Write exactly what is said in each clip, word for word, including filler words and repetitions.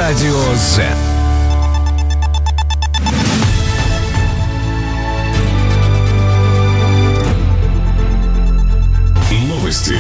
Радио Z. Новости.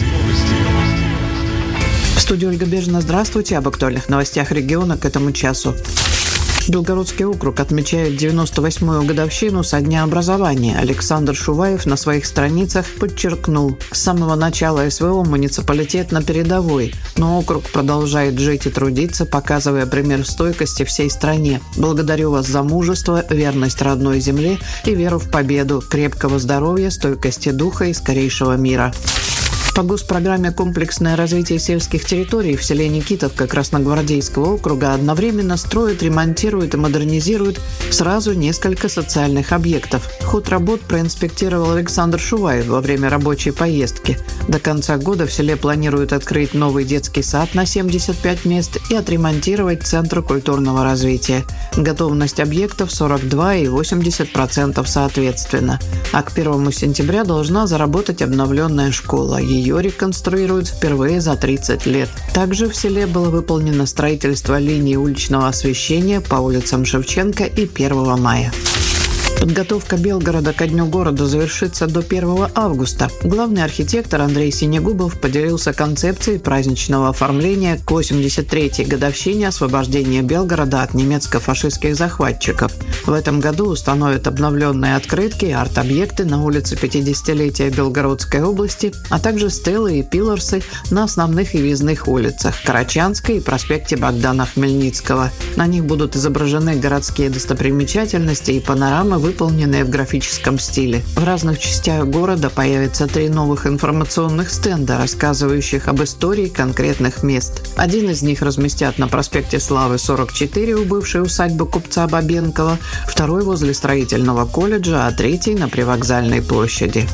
В студии Ольга Бежина. Здравствуйте. Об актуальных новостях региона к этому часу. Белгородский округ отмечает девяносто восьмую годовщину со дня образования. Александр Шуваев на своих страницах подчеркнул: с самого начала СВО муниципалитет на передовой, но округ продолжает жить и трудиться, показывая пример стойкости всей стране. Благодарю вас за мужество, верность родной земле и веру в победу, крепкого здоровья, стойкости духа и скорейшего мира. По госпрограмме «Комплексное развитие сельских территорий» в селе Никитовка Красногвардейского округа одновременно строят, ремонтируют и модернизируют сразу несколько социальных объектов. Ход работ проинспектировал Александр Шуваев во время рабочей поездки. До конца года в селе планируют открыть новый детский сад на семьдесят пять мест и отремонтировать Центр культурного развития. Готовность объектов сорок два и восемьдесят процентов соответственно. А к первому сентября должна заработать обновленная школа. Ее Ее реконструируют впервые за тридцать лет. Также в селе было выполнено строительство линии уличного освещения по улицам Шевченко и первого мая. Подготовка Белгорода ко Дню города завершится до первого августа. Главный архитектор Андрей Синегубов поделился концепцией праздничного оформления к восемьдесят третьей годовщине освобождения Белгорода от немецко-фашистских захватчиков. В этом году установят обновленные открытки и арт-объекты на улице пятидесятилетия Белгородской области, а также стелы и пилорсы на основных и въездных улицах – Карачанской и проспекте Богдана Хмельницкого. На них будут изображены городские достопримечательности и панорамы, выполненные в графическом стиле. В разных частях города появится три новых информационных стенда, рассказывающих об истории конкретных мест. Один из них разместят на проспекте Славы сорок четыре у бывшей усадьбы купца Бабенкова, второй возле строительного колледжа, а третий на Привокзальной площади.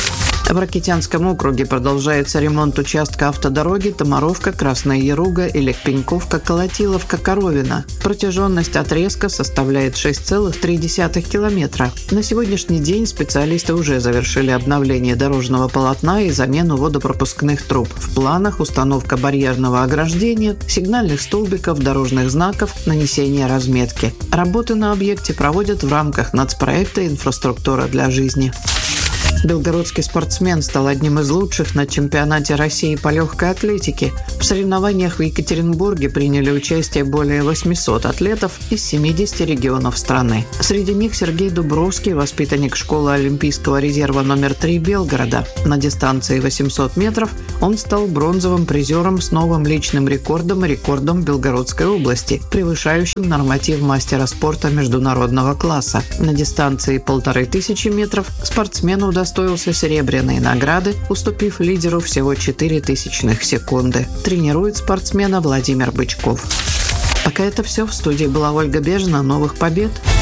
В Ракитянском округе продолжается ремонт участка автодороги Томаровка-Красная Яруга или Пеньковка-Колотиловка-Коровина. Протяженность отрезка составляет шесть целых три десятых километра. На сегодняшний день специалисты уже завершили обновление дорожного полотна и замену водопропускных труб. В планах установка барьерного ограждения, сигнальных столбиков, дорожных знаков, нанесение разметки. Работы на объекте проводят в рамках нацпроекта «Инфраструктура для жизни». Белгородский спортсмен стал одним из лучших на чемпионате России по легкой атлетике. В соревнованиях в Екатеринбурге приняли участие более восьмисот атлетов из семидесяти регионов страны. Среди них Сергей Дубровский, воспитанник школы Олимпийского резерва номер три Белгорода. На дистанции восемьсот метров он стал бронзовым призером с новым личным рекордом и рекордом Белгородской области, превышающим норматив мастера спорта международного класса. На дистанции полторы тысячи метров спортсмену удостоился серебряные награды, уступив лидеру всего четыре тысячных секунды. Тренирует спортсмена Владимир Бычков. Пока это все. В студии была Ольга Бежина. Новых побед!